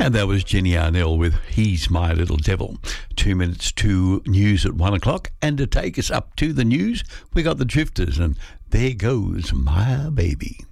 And that was Jenny Arnell with He's My Little Devil. 2 minutes to news at 1 o'clock. And to take us up to the news, we got the Drifters and There Goes My Baby.